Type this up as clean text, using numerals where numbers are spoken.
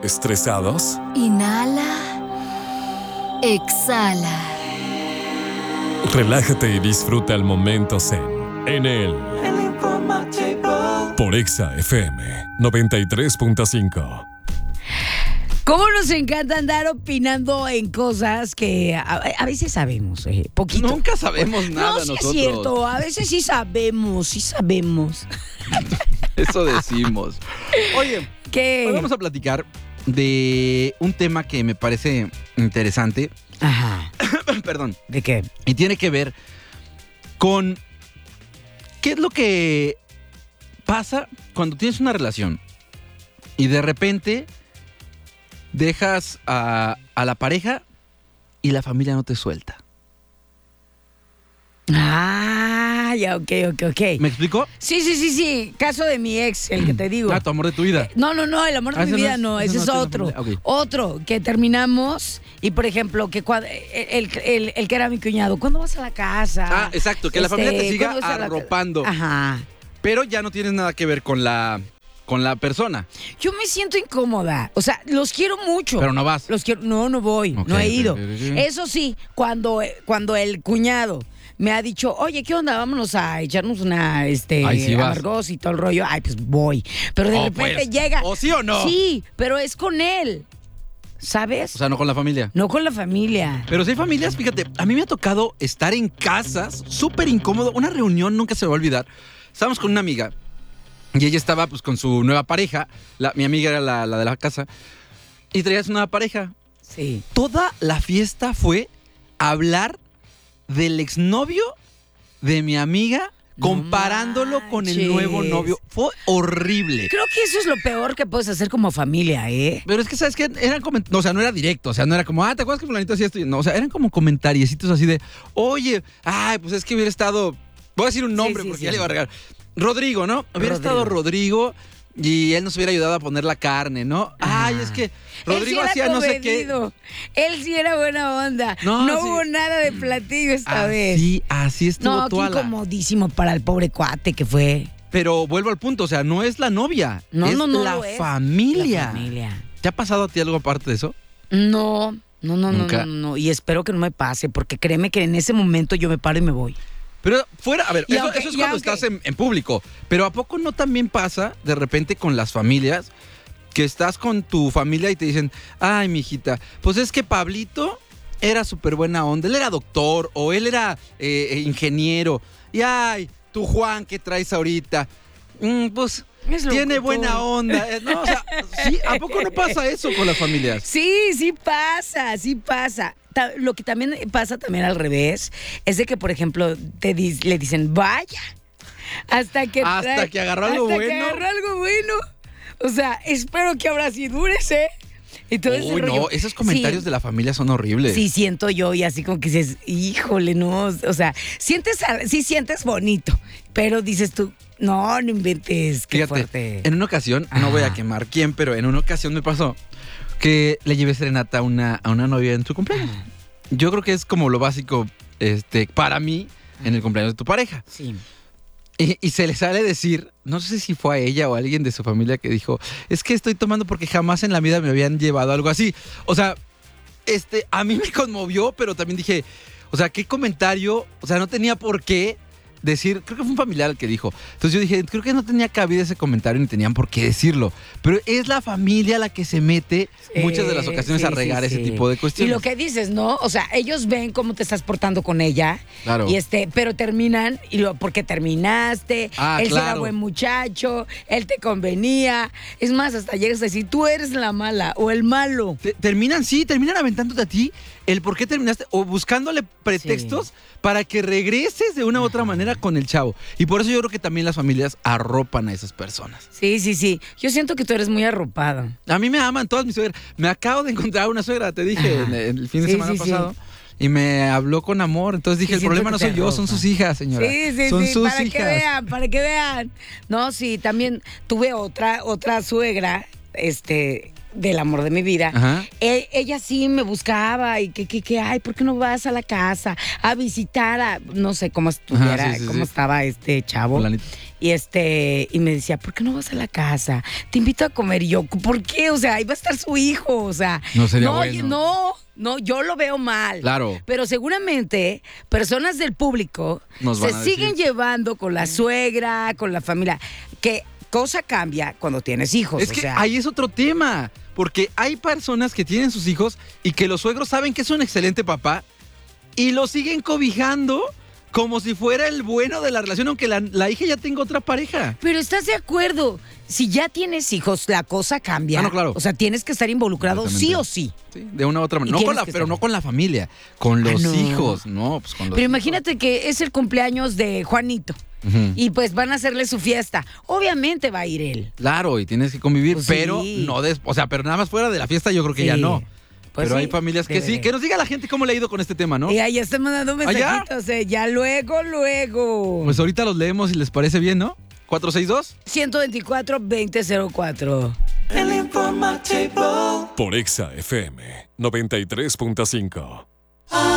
¿Estresados? Inhala. Exhala. Relájate y disfruta el momento zen en el por Exa FM 93.5. ¿Cómo nos encanta andar opinando en cosas que a veces sabemos, poquito? Nunca sabemos nada no, sí nosotros. Es cierto, a veces sí sabemos. Eso decimos. Oye, ¿Qué? hoy vamos a platicar de un tema que me parece interesante. Ajá. Perdón. ¿De qué? Y tiene que ver con qué es lo que pasa cuando tienes una relación y de repente dejas a la pareja y la familia no te suelta. Ah, ya, ok. ¿Me explico? Sí. Caso de mi ex, el que te digo. Ah, tu amor de tu vida. No, el amor de mi Ese no vida es- no, ese ese no es es otro. la familia, ok. Otro, que terminamos y, por ejemplo, que el que era mi cuñado, ¿cuándo vas a la casa? Ah, exacto, que la familia te siga ¿cuándo vas a la ca-? arropando. Ajá. Pero ya no tienes nada que ver con la persona. Yo me siento incómoda. O sea, los quiero mucho. Pero no vas. Los quiero. No voy. Ok, no he ido. ok. Eso sí, cuando el cuñado me ha dicho, oye, ¿qué onda? Vámonos a echarnos una Ahí sí vas. amargos y todo el rollo. Ay, pues voy. Pero de repente Pues, llega. ¿o sí o no? Sí, pero es con él. ¿Sabes? O sea, no con la familia. No con la familia. Pero si hay familias, fíjate, a mí me ha tocado estar en casas, súper incómodo. Una reunión nunca se me va a olvidar. Estábamos con una amiga y ella estaba pues con su nueva pareja. Mi amiga era la de la casa. Y traía su nueva pareja. Sí. Toda la fiesta fue hablar del exnovio de mi amiga, No comparándolo con el nuevo manches. novio. Fue horrible. Creo que eso es lo peor que puedes hacer como familia, ¿eh? Pero es que, ¿sabes qué? Eran o sea, no era directo, o sea, no era como, ¿te acuerdas que fulanito hacía esto? No, o sea, eran como comentariecitos así de, oye, pues es que hubiera estado, voy a decir un nombre Sí, porque sí. ya le iba a regalar. Rodrigo, ¿no? Hubiera estado Rodrigo y él nos hubiera ayudado a poner la carne, ¿no? Ay, es que Rodrigo Él sí hacía era no sé qué. comedido. Él sí era buena onda. No, No sí. hubo nada de platillo esta vez. Así estuvo No, qué toda la... incomodísimo para el pobre cuate que fue. Pero vuelvo al punto, o sea, no es la novia, No, es no la lo es. familia. La familia. ¿Te ha pasado a ti algo aparte de eso? No. Nunca. No. Y espero que no me pase, porque créeme que en ese momento yo me paro y me voy. Pero fuera, a ver, Y eso aunque- es y cuando aunque- estás en público. Pero ¿a poco no también pasa de repente con las familias que estás con tu familia y te dicen, ay, mijita, pues es que Pablito era súper buena onda, él era doctor o él era ingeniero. Y ay, tu Juan que traes ahorita, pues Es tiene locutor. buena onda. No, o sea, sí, ¿a poco no pasa eso con las familias? Sí pasa. Lo que también pasa también al revés es de que, por ejemplo, le dicen, vaya, hasta que agarró algo hasta bueno. que agarró algo bueno. O sea, espero que ahora sí dures, ¿eh? Y todo ese Uy, rollo. no, esos comentarios Sí. de la familia son horribles. Sí, siento yo, y así como que dices, híjole, no. O sea, sí sientes bonito, pero dices tú, no inventes, qué Fíjate, fuerte. en una ocasión, no voy a Ajá. quemar quién, pero en una ocasión me pasó que le llevé serenata a una novia en su cumpleaños. Ajá. Yo creo que es como lo básico para mí en el cumpleaños de tu pareja. Sí. Y se le sale decir, no sé si fue a ella o a alguien de su familia que dijo, es que estoy tomando porque jamás en la vida me habían llevado algo así. O sea, a mí me conmovió, pero también dije, o sea, qué comentario, o sea, no tenía por qué decir, creo que fue un familiar el que dijo. Entonces yo dije, creo que no tenía cabida ese comentario ni tenían por qué decirlo. Pero es la familia la que se mete muchas de las ocasiones Sí, a regar sí, ese sí. tipo de Y cuestiones. lo que dices, ¿no? O sea, ellos ven cómo te estás portando con ella. Claro. Y pero terminan, porque terminaste, él sí era claro. buen muchacho, él te convenía. Es más, hasta llegas a decir, tú eres la mala o el malo. Terminan aventándote a ti el por qué terminaste o buscándole pretextos para que regreses de una u otra manera con el chavo. Y por eso yo creo que también las familias arropan a esas personas. Sí. Yo siento que tú eres muy arropado. A mí me aman todas mis suegras. Me acabo de encontrar una suegra, te dije, Ajá. en el fin de Sí, semana sí, pasado. Y me habló con amor. Entonces dije, Sí, el siento problema que no te soy yo, son arropa. sus hijas, señora. Sí, son sus para hijas. para que vean. No, sí, también tuve otra suegra, del amor de mi vida, Ajá. ella sí me buscaba y que, ay, ¿por qué no vas a la casa a visitar a, no sé cómo estuviera, Ajá, sí, cómo sí. estaba este chavo? Fulanito. Y me decía, ¿por qué no vas a la casa? Te invito a comer. Y yo, ¿por qué? O sea, ahí va a estar su hijo. O sea, No sería bueno. No, yo lo veo mal. Claro. Pero seguramente personas del público Nos se van a decir. siguen llevando con la suegra, con la familia. ¿Qué cosa cambia cuando tienes hijos? Es O que sea, ahí es otro tema, porque hay personas que tienen sus hijos y que los suegros saben que es un excelente papá y lo siguen cobijando como si fuera el bueno de la relación, aunque la hija ya tenga otra pareja. pero ¿estás de acuerdo? Si ya tienes hijos, la cosa cambia. Ah, no, claro. O sea, tienes que estar involucrado sí o sí. Sí, de una u otra manera. Y tienes que Pero estar- no con la familia, con los no. hijos. No, pues con los Pero hijos. imagínate que es el cumpleaños de Juanito. Ujú. Y pues van a hacerle su fiesta. Obviamente va a ir él. Claro, y tienes que convivir, Pues pero sí. no pero nada más fuera de la fiesta yo creo que Sí. ya no. Pues pero sí, hay familias que sí. debe. Que nos diga la gente cómo le ha ido con este tema, ¿no? Y ahí están mandando ¿Ah, ya? mensajitos, ya luego. Pues ahorita los leemos si les parece bien, ¿no? 462. 124-2004. Por Exa FM 93.5.